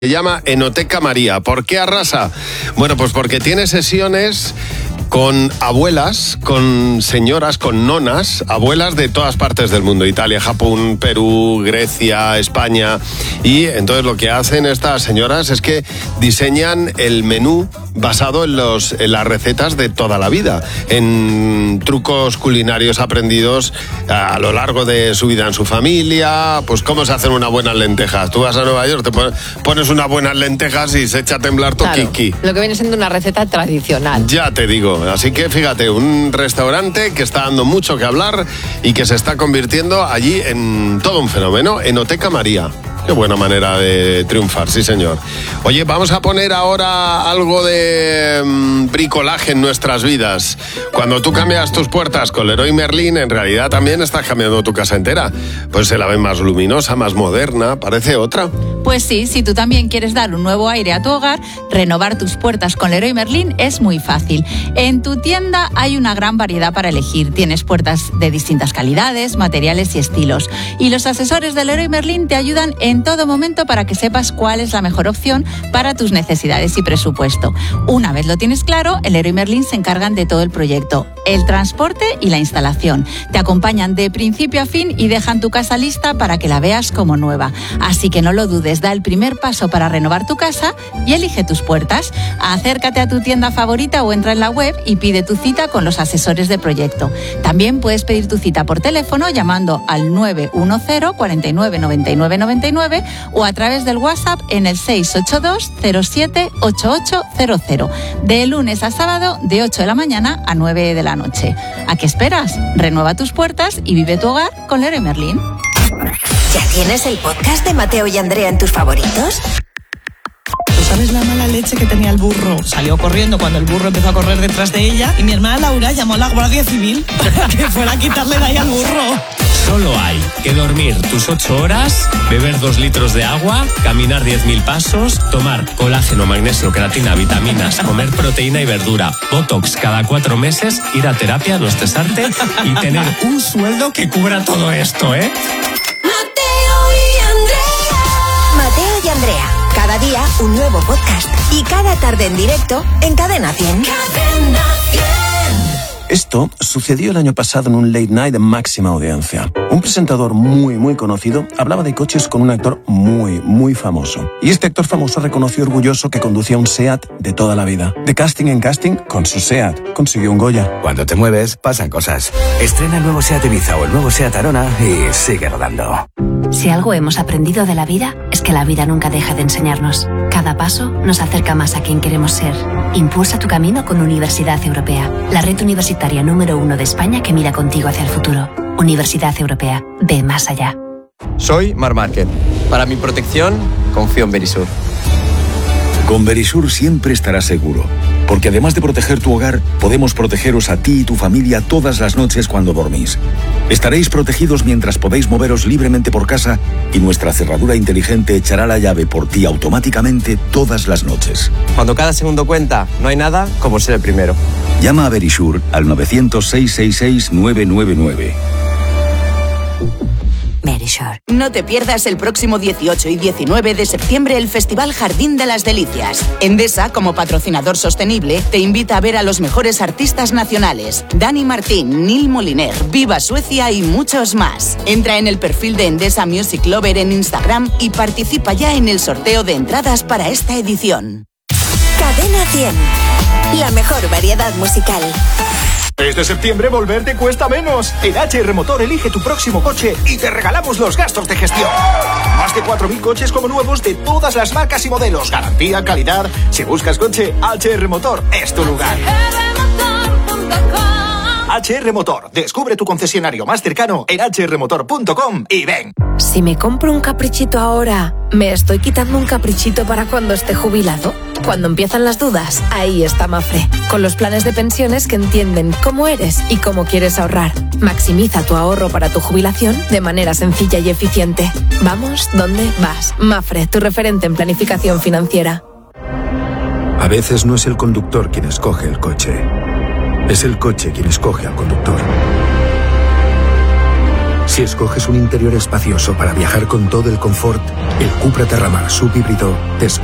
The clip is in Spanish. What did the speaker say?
Se llama Enoteca María. ¿Por qué arrasa? Bueno, pues porque tiene sesiones con abuelas, con señoras, con nonas, abuelas de todas partes del mundo, Italia, Japón, Perú, Grecia, España. Y entonces lo que hacen estas señoras es que diseñan el menú basado en las recetas de toda la vida, en trucos culinarios aprendidos a lo largo de su vida en su familia, pues cómo se hacen unas buenas lentejas. Tú vas a Nueva York, te pones unas buenas lentejas y se echa a temblar tu kiki. Lo que viene siendo una receta tradicional. Ya te digo. Así que fíjate, un restaurante que está dando mucho que hablar y que se está convirtiendo allí en todo un fenómeno, Enoteca María. Qué buena manera de triunfar, sí señor. Oye, vamos a poner ahora algo de bricolaje en nuestras vidas. Cuando tú cambias tus puertas con Leroy Merlin, en realidad también estás cambiando tu casa entera. Pues se la ve más luminosa, más moderna, parece otra. Pues sí, si tú también quieres dar un nuevo aire a tu hogar, renovar tus puertas con Leroy Merlin es muy fácil. En tu tienda hay una gran variedad para elegir. Tienes puertas de distintas calidades, materiales y estilos. Y los asesores de Leroy Merlin te ayudan en todo momento para que sepas cuál es la mejor opción para tus necesidades y presupuesto. Una vez lo tienes claro, el Leroy Merlin se encargan de todo el proyecto, el transporte y la instalación. Te acompañan de principio a fin y dejan tu casa lista para que la veas como nueva. Así que no lo dudes, da el primer paso para renovar tu casa y elige tus puertas. Acércate a tu tienda favorita o entra en la web y pide tu cita con los asesores de proyecto. También puedes pedir tu cita por teléfono llamando al 910 49 99 99 o a través del WhatsApp en el 682 07 8800. De lunes a sábado de 8 de la mañana a 9 de la noche. ¿A qué esperas? Renueva tus puertas y vive tu hogar con Leroy Merlin. ¿Ya tienes el podcast de Mateo y Andrea en tus favoritos? ¿Tú sabes la mala leche que tenía el burro? Salió corriendo cuando el burro empezó a correr detrás de ella y mi hermana Laura llamó a la Guardia Civil para que fuera a quitarle de ahí al burro. Solo hay que dormir tus 8 horas, beber 2 litros de agua, caminar 10.000 pasos, tomar colágeno, magnesio, creatina, vitaminas, comer proteína y verdura, botox cada 4 meses, ir a terapia, no estresarte y tener un sueldo que cubra todo esto, ¿eh? Mateo y Andrea. Cada día un nuevo podcast y cada tarde en directo en Cadena 100. Cadena 100. Esto sucedió el año pasado en un late night de máxima audiencia. Un presentador muy conocido hablaba de coches con un actor muy famoso. Y este actor famoso reconoció orgulloso que conducía un SEAT de toda la vida. De casting en casting, con su SEAT consiguió un Goya. Cuando te mueves, pasan cosas. Estrena el nuevo SEAT Ibiza o el nuevo SEAT Arona y sigue rodando. Si algo hemos aprendido de la vida, es que la vida nunca deja de enseñarnos. Cada paso nos acerca más a quien queremos ser. Impulsa tu camino con Universidad Europea, la red universitaria número 1 de España que mira contigo hacia el futuro. Universidad Europea, ve más allá. Soy Marc Márquez. Para mi protección, confío en Verisur. Con Verisur siempre estarás seguro, porque además de proteger tu hogar, podemos protegeros a ti y tu familia todas las noches cuando dormís. Estaréis protegidos mientras podéis moveros libremente por casa y nuestra cerradura inteligente echará la llave por ti automáticamente todas las noches. Cuando cada segundo cuenta, no hay nada como ser el primero. Llama a Verisur al 900-666-999. Verisure. No te pierdas el próximo 18 y 19 de septiembre el Festival Jardín de las Delicias. Endesa, como patrocinador sostenible, te invita a ver a los mejores artistas nacionales. Dani Martín, Neil Moliner, Viva Suecia y muchos más. Entra en el perfil de Endesa Music Lover en Instagram y participa ya en el sorteo de entradas para esta edición. Cadena 100. La mejor variedad musical. Este septiembre volver te cuesta menos. En HR Motor elige tu próximo coche y te regalamos los gastos de gestión. Más de 4.000 coches como nuevos de todas las marcas y modelos. Garantía, calidad. Si buscas coche, HR Motor es tu lugar. HR Motor. Descubre tu concesionario más cercano en hrmotor.com y ven. Si me compro un caprichito ahora, ¿me estoy quitando un caprichito para cuando esté jubilado? Cuando empiezan las dudas, ahí está Mafre, con los planes de pensiones que entienden cómo eres y cómo quieres ahorrar. Maximiza tu ahorro para tu jubilación de manera sencilla y eficiente. Vamos, ¿dónde vas? Mafre, tu referente en planificación financiera. A veces no es el conductor quien escoge el coche, es el coche quien escoge al conductor. Si escoges un interior espacioso para viajar con todo el confort, el Cupra Terramar subhíbrido te